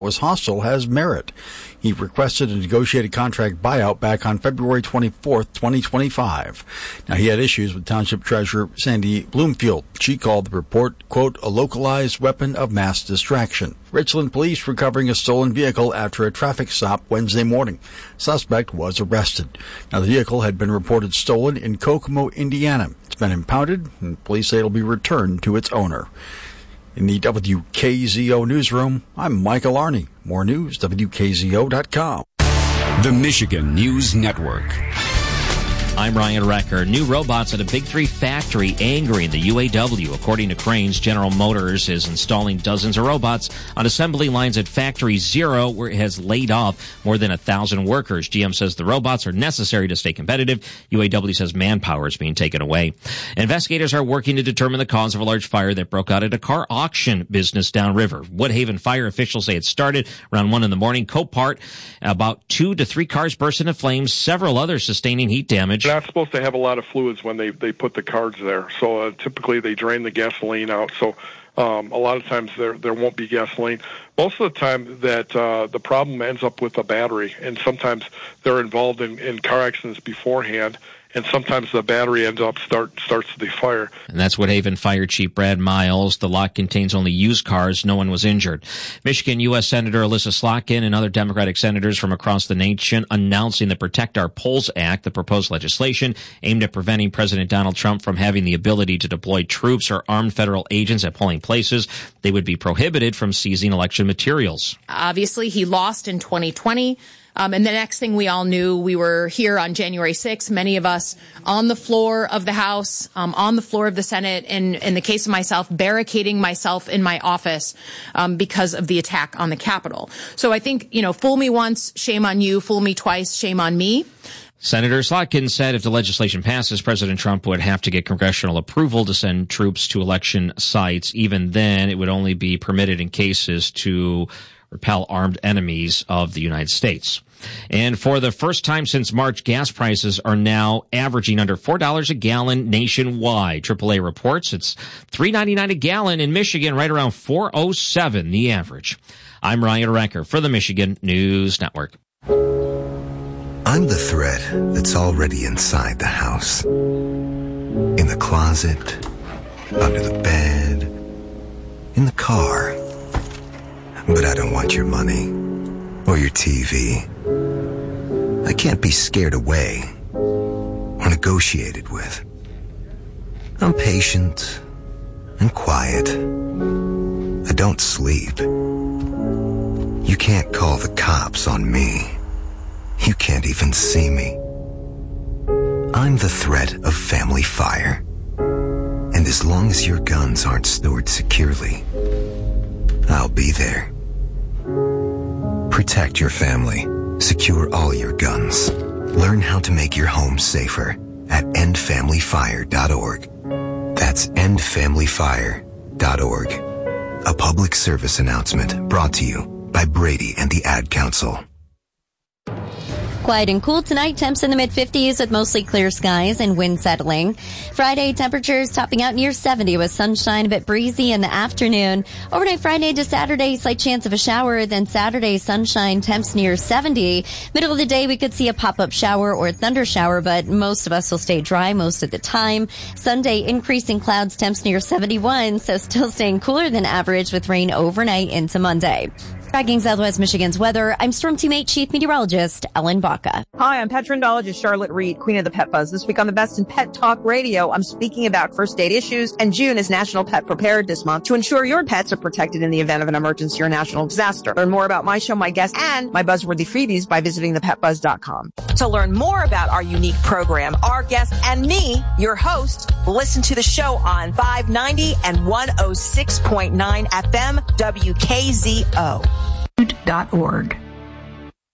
was hostile has merit. He requested a negotiated contract buyout back on February 24th, 2025. Now, he had issues with Township Treasurer Sandy Bloomfield. She called the report, quote, a localized weapon of mass distraction. Richland police recovering a stolen vehicle after a traffic stop Wednesday morning. Suspect was arrested. Now, the vehicle had been reported stolen in Kokomo, Indiana. It's been impounded, and police say it'll be returned to its owner. In the WKZO newsroom, I'm Michael Arney. More news, WKZO.com. The Michigan News Network. I'm Ryan Recker. New robots at a Big Three factory angering the UAW. According to Cranes, General Motors is installing dozens of robots on assembly lines at Factory Zero, where it has laid off more than 1,000 workers. GM says the robots are necessary to stay competitive. UAW says manpower is being taken away. Investigators are working to determine the cause of a large fire that broke out at a car auction business downriver. Woodhaven fire officials say it started around 1 a.m. Copart, about 2 to 3 cars burst into flames, several others sustaining heat damage. They're not supposed to have a lot of fluids when they put the cards there. So typically they drain the gasoline out. So a lot of times there won't be gasoline. Most of the time that the problem ends up with a battery, and sometimes they're involved in car accidents beforehand. And sometimes the battery ends up starts the fire. And that's Woodhaven Fire Chief Brad Miles. The lot contains only used cars. No one was injured. Michigan U.S. Senator Alyssa Slotkin and other Democratic senators from across the nation announcing the Protect Our Polls Act, the proposed legislation aimed at preventing President Donald Trump from having the ability to deploy troops or armed federal agents at polling places. They would be prohibited from seizing election materials. Obviously, he lost in 2020. And the next thing we all knew, we were here on January 6th, many of us on the floor of the House, on the floor of the Senate, and in the case of myself, barricading myself in my office because of the attack on the Capitol. So I think, fool me once, shame on you. Fool me twice, shame on me. Senator Slotkin said if the legislation passes, President Trump would have to get congressional approval to send troops to election sites. Even then, it would only be permitted in cases to repel armed enemies of the United States. And for the first time since March, gas prices are now averaging under $4 a gallon nationwide. AAA reports it's $3.99 a gallon in Michigan, right around $4.07 the average. I'm Ryan Recker for the Michigan News Network. I'm the thread that's already inside the house. In the closet, under the bed, in the car. But I don't want your money or your TV. I can't be scared away or negotiated with. I'm patient and quiet. I don't sleep. You can't call the cops on me. You can't even see me. I'm the threat of family fire. And as long as your guns aren't stored securely, I'll be there. Protect your family. Secure all your guns. Learn how to make your home safer at endfamilyfire.org. That's endfamilyfire.org. A public service announcement brought to you by Brady and the Ad Council. Quiet and cool tonight. Temps in the mid-50s with mostly clear skies and wind settling. Friday, temperatures topping out near 70 with sunshine, a bit breezy in the afternoon. Overnight Friday to Saturday, slight chance of a shower. Then Saturday, sunshine, temps near 70. Middle of the day, we could see a pop-up shower or thunder shower, but most of us will stay dry most of the time. Sunday, increasing clouds, temps near 71, so still staying cooler than average with rain overnight into Monday. Tracking Southwest Michigan's weather, I'm Storm Team 8 Chief Meteorologist Ellen Baca. Hi, I'm Petrendologist Charlotte Reed, Queen of the Pet Buzz. This week on the Best in Pet Talk Radio, I'm speaking about first aid issues, and June is National Pet Preparedness Month to ensure your pets are protected in the event of an emergency or national disaster. Learn more about my show, my guests, and my buzzworthy freebies by visiting thepetbuzz.com. To learn more about our unique program, our guests, and me, your host, listen to the show on 590 and 106.9 FM WKZO. .org.